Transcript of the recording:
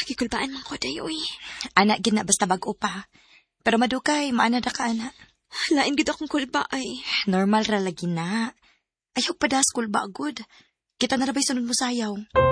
Gikulbaan man ko day, uy. Anak gina basta bag-o pa. Pero madukay, maana da ka, anak. Lain gid akong kulba ay. Normal ra lagi na. Ayaw pa da school ba, good. Kita na rabay sunod mo sayaw.